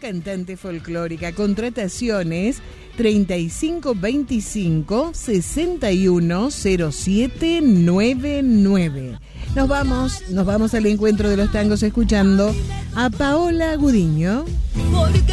cantante folclórica. Contrataciones 3525-610799. Nos vamos al encuentro de los tangos escuchando a Paola Gudiño.